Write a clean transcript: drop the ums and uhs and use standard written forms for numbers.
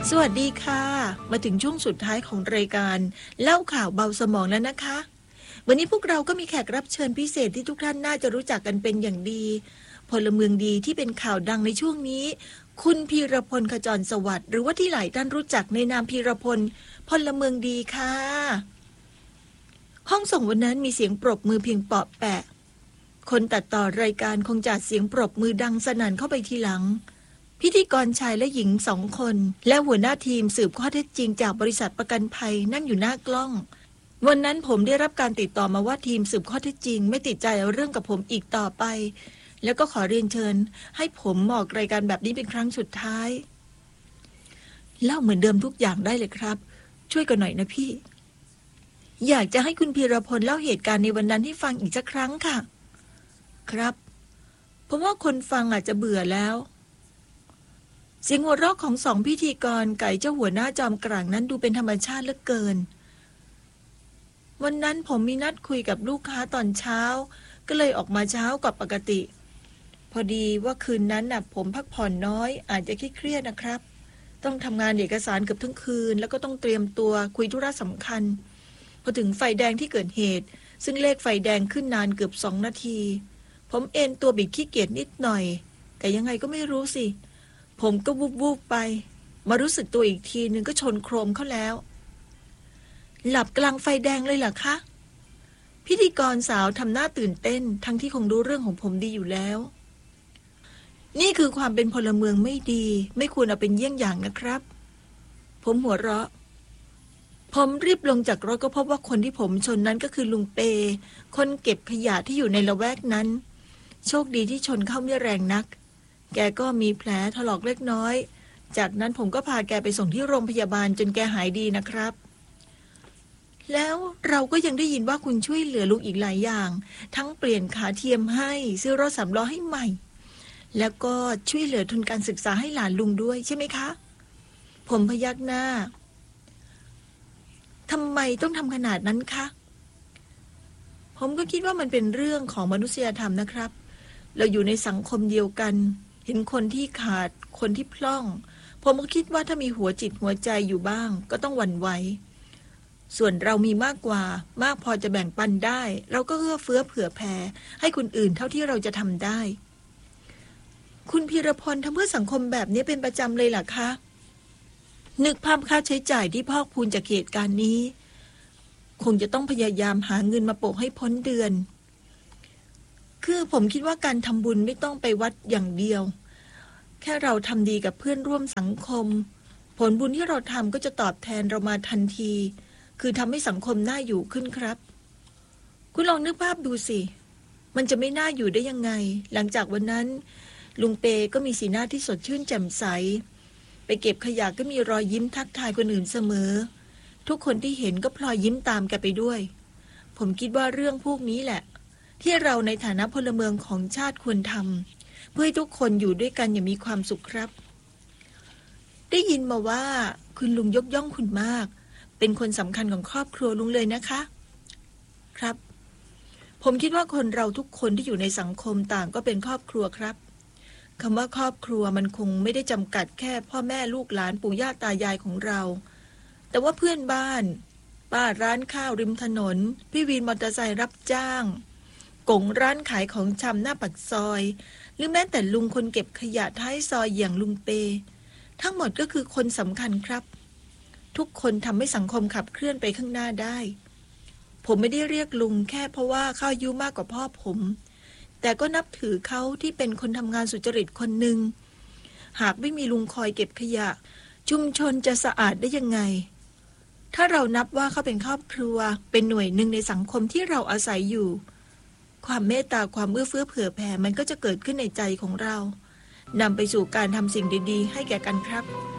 สวัสดีค่ะมาถึงช่วงสุดท้ายของรายการเล่าข่าวเบาสมองแล้วนะคะวันนี้พวกเราก็มีแขกรับเชิญพิเศษที่ทุกท่านน่าจะรู้จักกันเป็นอย่างดีพลเมืองดีที่เป็นข่าวดังในช่วงนี้คุณพีรพลขจรสวัสดิ์หรือว่าที่หลายท่านรู้จักในนามพีรพลพลเมืองดีค่ะห้องส่งวันนั้นมีเสียงปรบมือเพียงเปาะแปะคนตัดต่อรายการคงจัดเสียงปรบมือดังสนั่นเข้าไปทีหลังพิธีกรชายและหญิง2 คนและหัวหน้าทีมสืบข้อเท็จจริงจากบริษัทประกันภัยนั่งอยู่หน้ากล้องวันนั้นผมได้รับการติดต่อมาว่าทีมสืบข้อเท็จจริงไม่ติดใจเอาเรื่องกับผมอีกต่อไปแล้วก็ขอเรียนเชิญให้ผมออกรายการแบบนี้เป็นครั้งสุดท้ายเล่าเหมือนเดิมทุกอย่างได้เลยครับช่วยกันหน่อยนะพี่อยากจะให้คุณพีรพลเล่าเหตุการณ์ในวันนั้นให้ฟังอีกสักครั้งค่ะครับผมว่าคนฟังอาจจะเบื่อแล้วเสียงหัวเราะของ2 พิธีกรไก่เจ้าหัวหน้าจอมกลางนั้นดูเป็นธรรมชาติเหลือเกินวันนั้นผมมีนัดคุยกับลูกค้าตอนเช้าก็เลยออกมาเช้ากว่าปกติพอดีว่าคืนนั้นผมพักผ่อนน้อยอาจจะเครียดนะครับต้องทำงานเอกสารเกือบทั้งคืนแล้วก็ต้องเตรียมตัวคุยธุระสำคัญพอถึงไฟแดงที่เกิดเหตุซึ่งเลขไฟแดงขึ้นนานเกือบ2 นาทีผมเอนตัวบิดขี้เกียจนิดหน่อยแต่ยังไงก็ไม่รู้สิผมก็วูบไปมารู้สึกตัวอีกทีนึงก็ชนโครมเขาแล้วหลับกลางไฟแดงเลยเหรอคะพิธีกรสาวทำหน้าตื่นเต้นทั้งที่คงรู้เรื่องของผมดีอยู่แล้วนี่คือความเป็นพลเมืองไม่ดีไม่ควรเอาเป็นเยี่ยงอย่างนะครับผมหัวเราะผมรีบลงจากรถก็พบว่าคนที่ผมชนนั้นก็คือลุงเปคนเก็บขยะที่อยู่ในละแวกนั้นโชคดีที่ชนเข้าไม่แรงนักแกก็มีแผลถลอกเล็กน้อยจากนั้นผมก็พาแกไปส่งที่โรงพยาบาลจนแกหายดีนะครับแล้วเราก็ยังได้ยินว่าคุณช่วยเหลือลุงอีกหลายอย่างทั้งเปลี่ยนขาเทียมให้ซื้อรถ3 ล้อให้ใหม่แล้วก็ช่วยเหลือทุนการศึกษาให้หลานลุงด้วยใช่ไหมคะผมพยักหน้าทำไมต้องทำขนาดนั้นคะผมก็คิดว่ามันเป็นเรื่องของมนุษยธรรมนะครับเราอยู่ในสังคมเดียวกันเห็นคนที่ขาดคนที่พร่องผมก็คิดว่าถ้ามีหัวจิตหัวใจอยู่บ้างก็ต้องหวั่นไหวส่วนเรามีมากกว่ามากพอจะแบ่งปันได้เราก็เอื้อเฟื้อเผื่อแผ่ให้คนอื่นเท่าที่เราจะทำได้คุณพีรพลทำเพื่อสังคมแบบนี้เป็นประจำเลยเหรอคะนึกภาพค่าใช้จ่ายที่พอกพูนจากเหตุการณ์นี้คงจะต้องพยายามหาเงินมาโปะให้พ้นเดือนคือผมคิดว่าการทำบุญไม่ต้องไปวัดอย่างเดียวแค่เราทำดีกับเพื่อนร่วมสังคมผลบุญที่เราทำก็จะตอบแทนเรามาทันทีคือทำให้สังคมน่าอยู่ขึ้นครับคุณลองนึกภาพดูสิมันจะไม่น่าอยู่ได้ยังไงหลังจากวันนั้นลุงเปก็มีสีหน้าที่สดชื่นแจ่มใสไปเก็บขยะก็มีรอยยิ้มทักทายคนอื่นเสมอทุกคนที่เห็นก็พลอยยิ้มตามแกไปด้วยผมคิดว่าเรื่องพวกนี้แหละที่เราในฐานะพลเมืองของชาติควรทำเพื่อให้ทุกคนอยู่ด้วยกันอย่างมีความสุขครับได้ยินมาว่าคุณลุงยกย่องคุณมากเป็นคนสำคัญของครอบครัวลุงเลยนะคะครับผมคิดว่าคนเราทุกคนที่อยู่ในสังคมต่างก็เป็นครอบครัวครับคำว่าครอบครัวมันคงไม่ได้จำกัดแค่พ่อแม่ลูกหลานปู่ย่าตายายของเราแต่ว่าเพื่อนบ้านป้าร้านข้าวริมถนนพี่วินมอเตอร์ไซค์รับจ้างกงร้านขายของชำหน้าปากซอยหรือแม้แต่ลุงคนเก็บขยะท้ายซอยอย่างลุงเปทั้งหมดก็คือคนสำคัญครับทุกคนทำให้สังคมขับเคลื่อนไปข้างหน้าได้ผมไม่ได้เรียกลุงแค่เพราะว่าเขาอายุมากกว่าพ่อผมแต่ก็นับถือเขาที่เป็นคนทำงานสุจริตคนหนึ่งหากไม่มีลุงคอยเก็บขยะชุมชนจะสะอาดได้ยังไงถ้าเรานับว่าเขาเป็นครอบครัวเป็นหน่วยหนึ่งในสังคมที่เราอาศัยอยู่ความเมตตาความเอื้อเฟื้อเผื่อแผ่มันก็จะเกิดขึ้นในใจของเรานำไปสู่การทำสิ่งดีๆให้แก่กันครับ